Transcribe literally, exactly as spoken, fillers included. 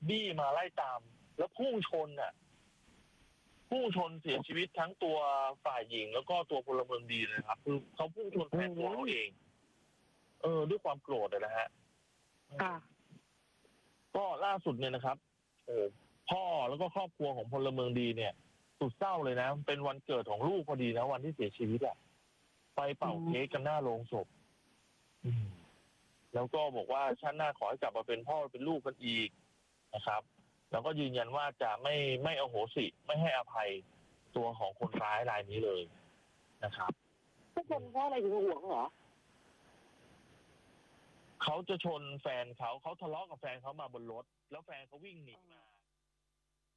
บี้มาไล่ตาม แล้วพุ่งชนอ่ะพุ่งชนเสียชีวิตทั้งตัวฝ่ายหญิงแล้วก็ตัวพลเมืองดีเลยครับคือเขาพุ่งชนแฟนตัวเขาเอง เออ ด้วยความโกรธนะฮะค่ะก็ล่าสุดเนี่ยนะครับโอ้พ่อแล้วก็ครอบครัวของพลเมืองดีเนี่ย สุดเศร้าเลยนะเป็นวันเกิดของลูกพอดีนะวันที่เสียชีวิตอะไปเป่าเค้กกันหน้าโรงศพแล้วก็บอกว่าชาติหน้าขอให้กลับมาเป็นพ่อเป็นลูกกันอีกนะครับ แล้วก็ยืนยันว่าจะไม่ไม่อโหสิไม่ให้อภัยตัวของคนร้ายรายนี้เลยนะครับทุกคนเพราะอะไรถึงห่วงเหรอเขาจะชนแฟนเขาเขาทะเลาะกับแฟนเขามาบนรถแล้วแฟนเขาวิ่งหนีมา